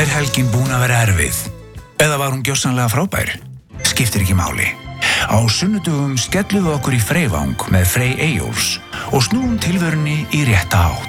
Helgin búin að vera erfið? Eða var hún gjörsamlega frábær? Skiptir ekki máli. Á sunnudögum skellum við okkur í Freyvang með Frey Eyjólfs og snúum tilverunni í rétta átt.